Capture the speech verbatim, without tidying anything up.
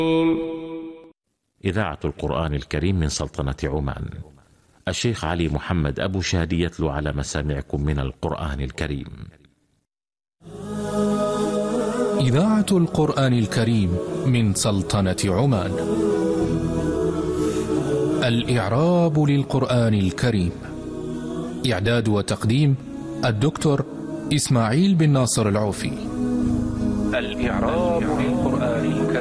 إذاعة القرآن الكريم من سلطنة عمان. الشيخ علي محمد أبو شادي يتلو على مسامعكم من القرآن الكريم. إذاعة القرآن الكريم من سلطنة عمان. الإعراب للقرآن الكريم. إعداد وتقديم الدكتور إسماعيل بن ناصر العوفي. الإعراب للقرآن الكريم.